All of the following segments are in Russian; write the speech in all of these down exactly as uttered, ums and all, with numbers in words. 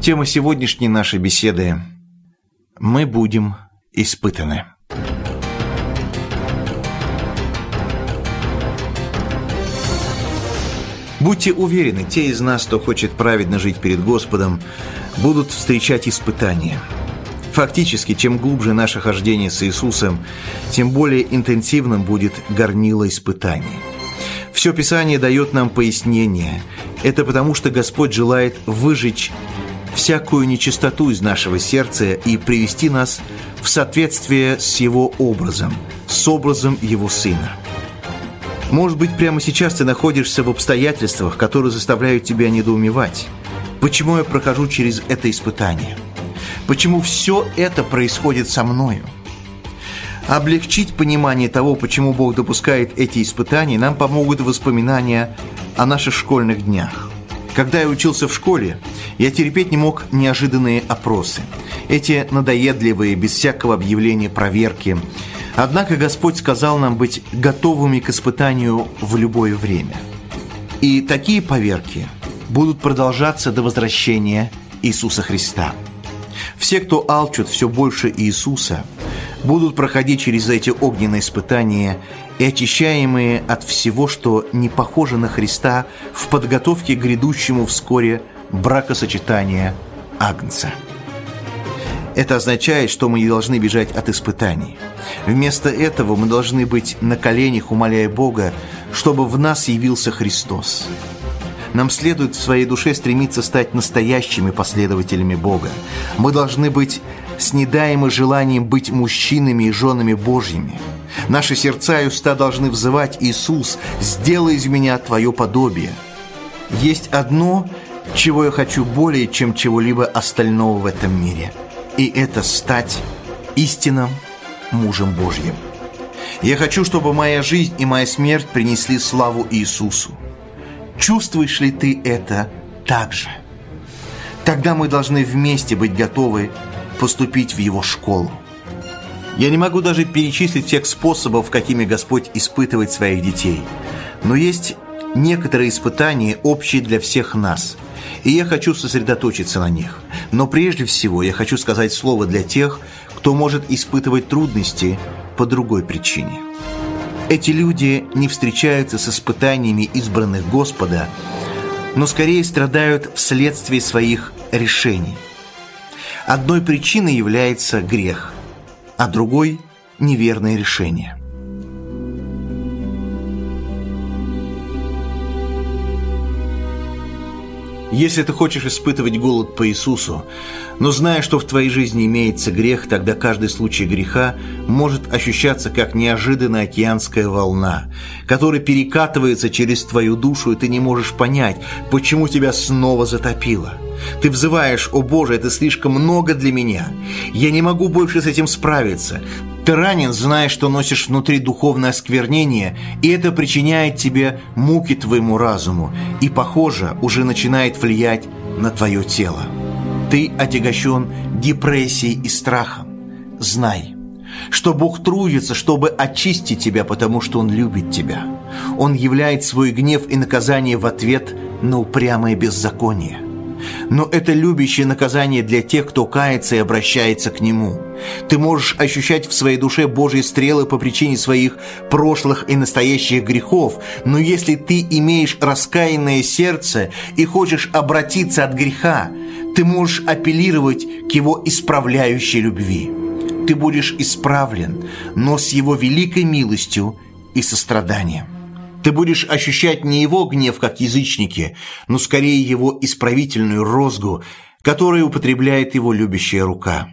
Тема сегодняшней нашей беседы – «Мы будем испытаны». Будьте уверены, те из нас, кто хочет праведно жить перед Господом, будут встречать испытания. Фактически, чем глубже наше хождение с Иисусом, тем более интенсивным будет горнило испытаний. Все Писание дает нам пояснение. Это потому, что Господь желает выжечь всякую нечистоту из нашего сердца и привести нас в соответствие с Его образом, с образом Его Сына. Может быть, прямо сейчас ты находишься в обстоятельствах, которые заставляют тебя недоумевать. Почему я прохожу через это испытание? Почему все это происходит со мною? Облегчить понимание того, почему Бог допускает эти испытания, нам помогут воспоминания о наших школьных днях. Когда я учился в школе, я терпеть не мог неожиданные опросы. Эти надоедливые, без всякого объявления проверки. Однако Господь сказал нам быть готовыми к испытанию в любое время. И такие поверки будут продолжаться до возвращения Иисуса Христа. Все, кто алчут все больше Иисуса, будут проходить через эти огненные испытания и очищаемые от всего, что не похоже на Христа, в подготовке к грядущему вскоре бракосочетания Агнца. Это означает, что мы не должны бежать от испытаний. Вместо этого мы должны быть на коленях, умоляя Бога, чтобы в нас явился Христос. Нам следует в своей душе стремиться стать настоящими последователями Бога. Мы должны быть снедаемы желанием быть мужчинами и женами Божьими. Наши сердца и уста должны взывать: «Иисус, сделай из меня Твое подобие». Есть одно, чего я хочу более, чем чего-либо остального в этом мире, и это стать истинным мужем Божьим. Я хочу, чтобы моя жизнь и моя смерть принесли славу Иисусу. Чувствуешь ли ты это так же? Тогда мы должны вместе быть готовы поступить в Его школу. Я не могу даже перечислить всех способов, какими Господь испытывает своих детей. Но есть некоторые испытания, общие для всех нас, и я хочу сосредоточиться на них. Но прежде всего я хочу сказать слово для тех, кто может испытывать трудности по другой причине. Эти люди не встречаются с испытаниями избранных Господа, но скорее страдают вследствие своих решений. Одной причиной является грех, а другой – неверное решение. Если ты хочешь испытывать голод по Иисусу, но зная, что в твоей жизни имеется грех, тогда каждый случай греха может ощущаться как неожиданная океанская волна, которая перекатывается через твою душу, и ты не можешь понять, почему тебя снова затопило. Ты взываешь: «О Боже, это слишком много для меня. Я не могу больше с этим справиться». Ты ранен, зная, что носишь внутри духовное осквернение, и это причиняет тебе муки твоему разуму, и, похоже, уже начинает влиять на твое тело. Ты отягощен депрессией и страхом. Знай, что Бог трудится, чтобы очистить тебя, потому что Он любит тебя. Он являет свой гнев и наказание в ответ на упрямое беззаконие. Но это любящее наказание для тех, кто кается и обращается к Нему. Ты можешь ощущать в своей душе Божьи стрелы по причине своих прошлых и настоящих грехов, но если ты имеешь раскаянное сердце и хочешь обратиться от греха, ты можешь апеллировать к Его исправляющей любви. Ты будешь исправлен, но с Его великой милостью и состраданием. Ты будешь ощущать не Его гнев, как язычники, но скорее Его исправительную розгу, которую употребляет Его любящая рука.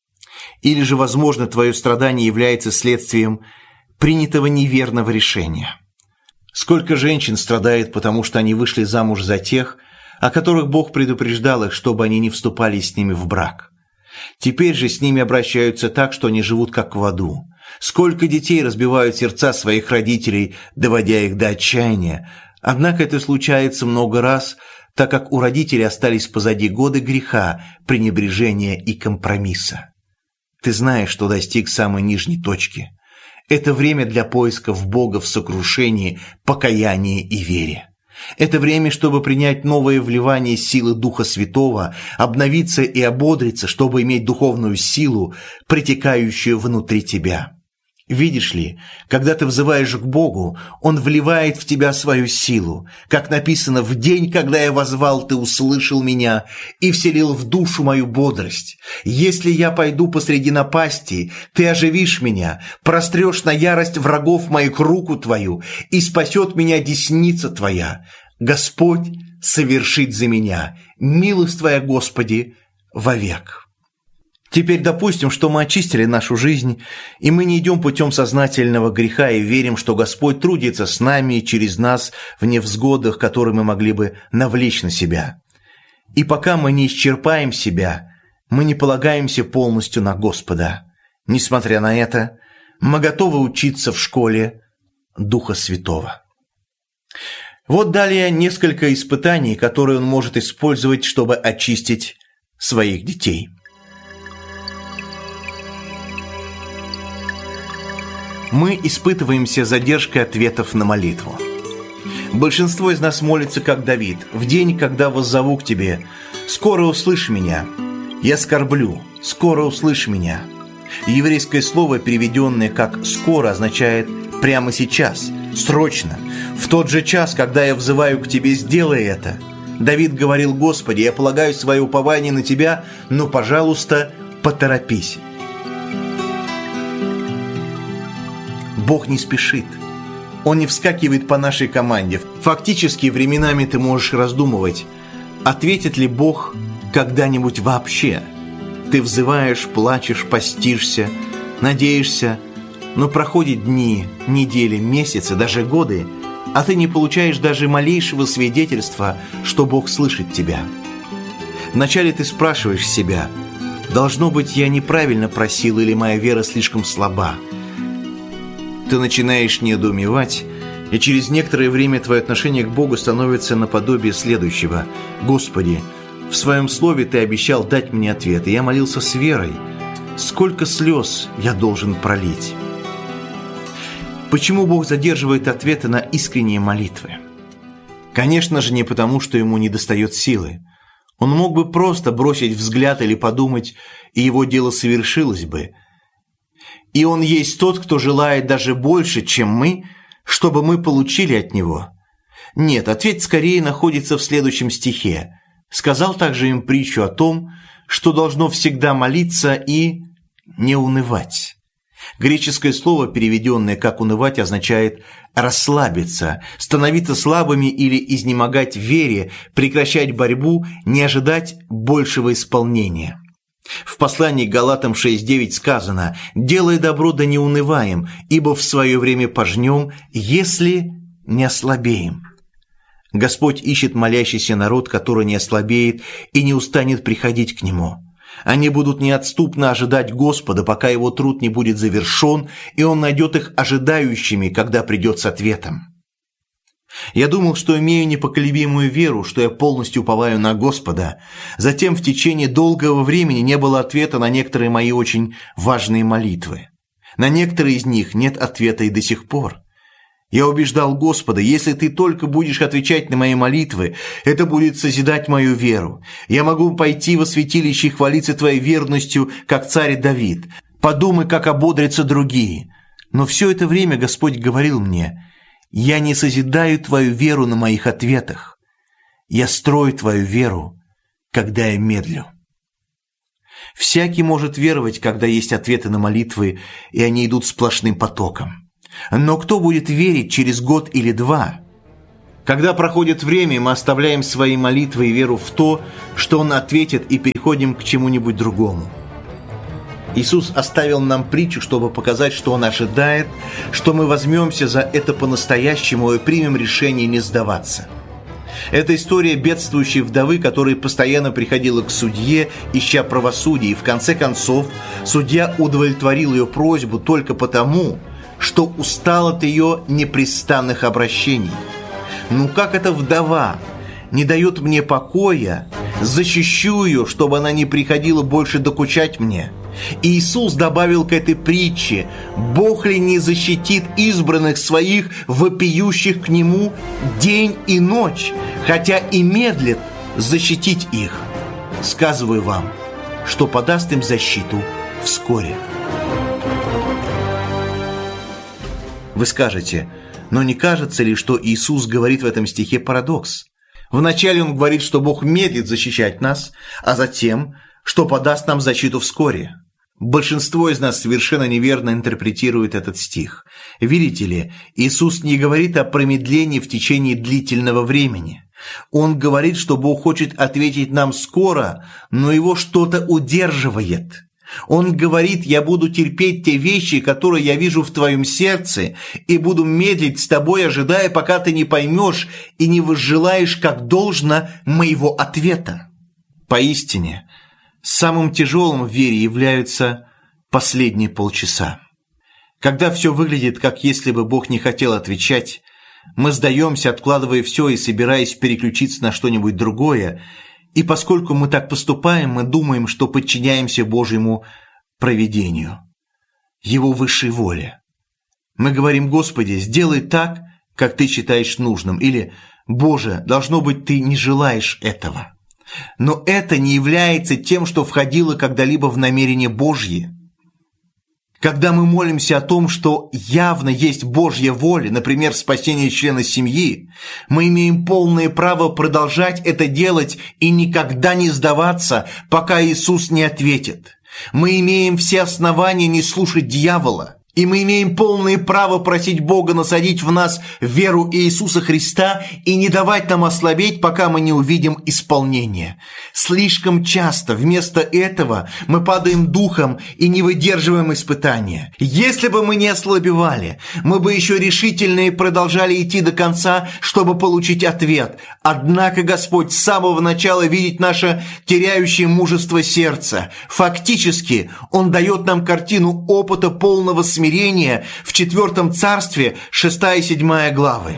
Или же, возможно, твое страдание является следствием принятого неверного решения. Сколько женщин страдает, потому что они вышли замуж за тех, о которых Бог предупреждал их, чтобы они не вступали с ними в брак. Теперь же с ними обращаются так, что они живут как в аду. Сколько детей разбивают сердца своих родителей, доводя их до отчаяния. Однако это случается много раз, так как у родителей остались позади годы греха, пренебрежения и компромисса. Ты знаешь, что достиг самой нижней точки. Это время для поисков Бога в сокрушении, покаянии и вере. Это время, чтобы принять новое вливание силы Духа Святого, обновиться и ободриться, чтобы иметь духовную силу, притекающую внутри тебя. Видишь ли, когда ты взываешь к Богу, Он вливает в тебя свою силу. Как написано: «В день, когда я воззвал, ты услышал меня и вселил в душу мою бодрость. Если я пойду посреди напасти, ты оживишь меня, прострешь на ярость врагов моих руку твою, и спасет меня десница твоя. Господь совершит за меня, милость твоя, Господи, вовек». Теперь допустим, что мы очистили нашу жизнь, и мы не идем путем сознательного греха и верим, что Господь трудится с нами и через нас в невзгодах, которые мы могли бы навлечь на себя. И пока мы не исчерпаем себя, мы не полагаемся полностью на Господа. Несмотря на это, мы готовы учиться в школе Духа Святого. Вот далее несколько испытаний, которые он может использовать, чтобы очистить своих детей. Мы испытываемся задержкой ответов на молитву. Большинство из нас молится, как Давид: «В день, когда воззову к тебе, скоро услышь меня. Я скорблю, скоро услышь меня». Еврейское слово, переведенное как «скоро», означает «прямо сейчас», «срочно». «В тот же час, когда я взываю к тебе, сделай это». Давид говорил: «Господи, я полагаю свое упование на тебя, но, пожалуйста, поторопись». Бог не спешит. Он не вскакивает по нашей команде. Фактически, временами ты можешь раздумывать, ответит ли Бог когда-нибудь вообще. Ты взываешь, плачешь, постишься, надеешься, но проходят дни, недели, месяцы, даже годы, а ты не получаешь даже малейшего свидетельства, что Бог слышит тебя. Вначале ты спрашиваешь себя: должно быть, я неправильно просил, или моя вера слишком слаба. Ты начинаешь недоумевать, и через некоторое время твое отношение к Богу становится наподобие следующего: «Господи, в своем слове ты обещал дать мне ответ, и я молился с верой. Сколько слез я должен пролить?» Почему Бог задерживает ответы на искренние молитвы? Конечно же, не потому, что ему недостает силы. Он мог бы просто бросить взгляд или подумать, и его дело совершилось бы. И Он есть тот, кто желает даже больше, чем мы, чтобы мы получили от Него. Нет, ответ скорее находится в следующем стихе. «Сказал также им притчу о том, что должно всегда молиться и не унывать». Греческое слово, переведенное как «унывать», означает расслабиться, становиться слабыми или изнемогать в вере, прекращать борьбу, не ожидать большего исполнения. В послании к Галатам шесть девять сказано: «Делай добро, да не унываем, ибо в свое время пожнем, если не ослабеем». Господь ищет молящийся народ, который не ослабеет и не устанет приходить к Нему. Они будут неотступно ожидать Господа, пока Его труд не будет завершен, и Он найдет их ожидающими, когда придет с ответом. Я думал, что имею непоколебимую веру, что я полностью уповаю на Господа. Затем в течение долгого времени не было ответа на некоторые мои очень важные молитвы. На некоторые из них нет ответа и до сих пор. Я убеждал Господа: если Ты только будешь отвечать на мои молитвы, это будет созидать мою веру. Я могу пойти во святилище и хвалиться Твоей верностью, как царь Давид. Подумай, как ободрятся другие. Но все это время Господь говорил мне: я не созидаю твою веру на моих ответах. Я строю твою веру, когда я медлю. Всякий может веровать, когда есть ответы на молитвы, и они идут сплошным потоком. Но кто будет верить через год или два? Когда проходит время, мы оставляем свои молитвы и веру в то, что Он ответит, и переходим к чему-нибудь другому. Иисус оставил нам притчу, чтобы показать, что Он ожидает, что мы возьмемся за это по-настоящему и примем решение не сдаваться. Это история бедствующей вдовы, которая постоянно приходила к судье, ища правосудия, и в конце концов судья удовлетворил ее просьбу только потому, что устал от ее непрестанных обращений. Ну как эта вдова не дает мне покоя, защищу ее, чтобы она не приходила больше докучать мне. Иисус добавил к этой притче: «Бог ли не защитит избранных своих, вопиющих к Нему день и ночь, хотя и медлит защитить их? Сказываю вам, что подаст им защиту вскоре». Вы скажете: но не кажется ли, что Иисус говорит в этом стихе парадокс? Вначале Он говорит, что Бог медлит защищать нас, а затем, что подаст нам защиту вскоре. Большинство из нас совершенно неверно интерпретирует этот стих. Видите ли, Иисус не говорит о промедлении в течение длительного времени. Он говорит, что Бог хочет ответить нам скоро, но Его что-то удерживает. Он говорит: «Я буду терпеть те вещи, которые я вижу в твоем сердце, и буду медлить с тобой, ожидая, пока ты не поймешь и не возжелаешь, как должно, моего ответа». Поистине, самым тяжелым в вере являются последние полчаса. Когда все выглядит, как если бы Бог не хотел отвечать, мы сдаемся, откладывая все и собираясь переключиться на что-нибудь другое, и поскольку мы так поступаем, мы думаем, что подчиняемся Божьему провидению, Его высшей воле. Мы говорим: «Господи, сделай так, как Ты считаешь нужным», или «Боже, должно быть, Ты не желаешь этого». Но это не является тем, что входило когда-либо в намерение Божье. Когда мы молимся о том, что явно есть Божья воля, например, спасение члена семьи, мы имеем полное право продолжать это делать и никогда не сдаваться, пока Иисус не ответит. Мы имеем все основания не слушать дьявола. И мы имеем полное право просить Бога насадить в нас веру Иисуса Христа и не давать нам ослабеть, пока мы не увидим исполнение. Слишком часто вместо этого мы падаем духом и не выдерживаем испытания. Если бы мы не ослабевали, мы бы еще решительнее продолжали идти до конца, чтобы получить ответ. Однако Господь с самого начала видит наше теряющее мужество сердца. Фактически, Он дает нам картину опыта полного смирения в четвертом царстве, шестая и седьмая главы.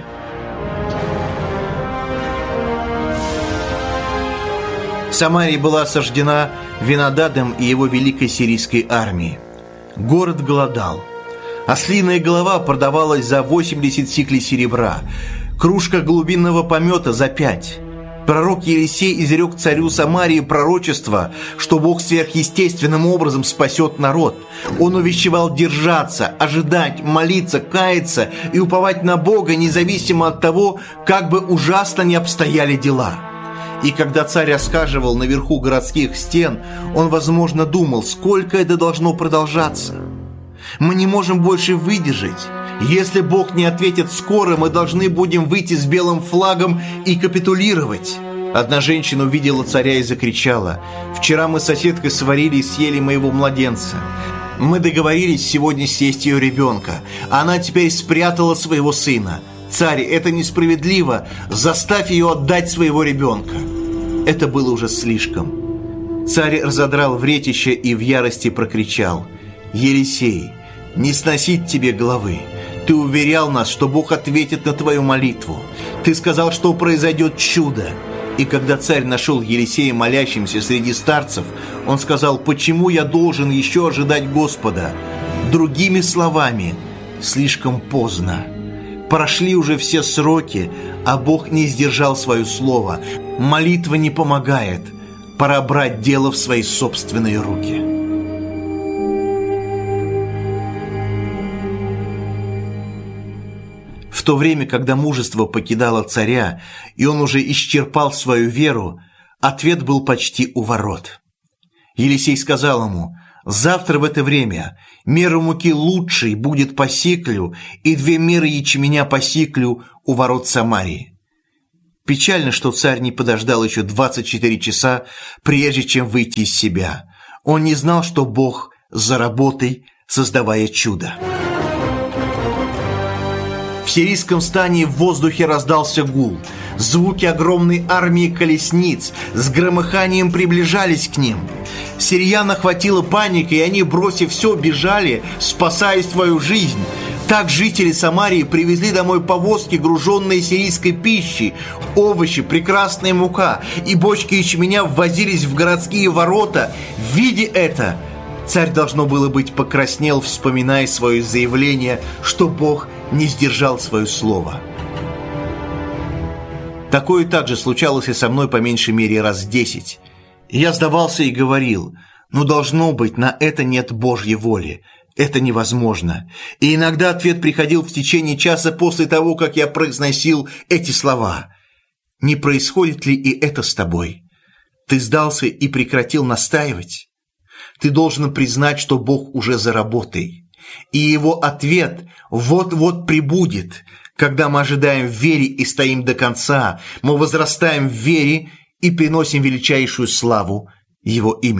Самария была осаждена Венададом и его великой сирийской армией. Город голодал. Ослиная голова продавалась за восемьдесят сиклей серебра, кружка голубиного помета за пять. Пророк Елисей изрек царю Самарии пророчество, что Бог сверхъестественным образом спасет народ. Он увещевал держаться, ожидать, молиться, каяться и уповать на Бога, независимо от того, как бы ужасно ни обстояли дела. И когда царь рассказывал наверху городских стен, он, возможно, думал, сколько это должно продолжаться. Мы не можем больше выдержать. Если Бог не ответит скоро, мы должны будем выйти с белым флагом и капитулировать. Одна женщина увидела царя и закричала: «Вчера мы с соседкой сварили и съели моего младенца. Мы договорились сегодня съесть ее ребенка, а она теперь спрятала своего сына. Царь, это несправедливо, заставь ее отдать своего ребенка». Это было уже слишком. Царь разодрал вретище и в ярости прокричал: «Елисей, не сносить тебе головы. Ты уверял нас, что Бог ответит на твою молитву. Ты сказал, что произойдет чудо». И когда царь нашел Елисея молящимся среди старцев, он сказал: «Почему я должен еще ожидать Господа?» Другими словами, слишком поздно. Прошли уже все сроки, а Бог не сдержал свое слово. Молитва не помогает. Пора брать дело в свои собственные руки. В то время, когда мужество покидало царя, и он уже исчерпал свою веру, ответ был почти у ворот. Елисей сказал ему: «Завтра в это время мера муки лучшей будет по сиклю, и две меры ячменя по сиклю у ворот Самарии». Печально, что царь не подождал еще двадцать четыре часа, прежде чем выйти из себя. Он не знал, что Бог за работой, создавая чудо. В сирийском стане в воздухе раздался гул. Звуки огромной армии колесниц с громыханием приближались к ним. Сириян охватила паника, и они, бросив все, бежали, спасая свою жизнь. Так жители Самарии привезли домой повозки, груженные сирийской пищей, овощи, прекрасная мука, и бочки ячменя ввозились в городские ворота. Видя это, Царь, должно было быть, покраснел, вспоминая свое заявление, что Бог не сдержал свое слово. Такое также случалось и со мной по меньшей мере раз десять. Я сдавался и говорил: «Ну, должно быть, на это нет Божьей воли. Это невозможно». И иногда ответ приходил в течение часа после того, как я произносил эти слова. «Не происходит ли и это с тобой? Ты сдался и прекратил настаивать? Ты должен признать, что Бог уже за работой. И Его ответ вот-вот прибудет. Когда мы ожидаем в вере и стоим до конца, мы возрастаем в вере и приносим величайшую славу Его имени».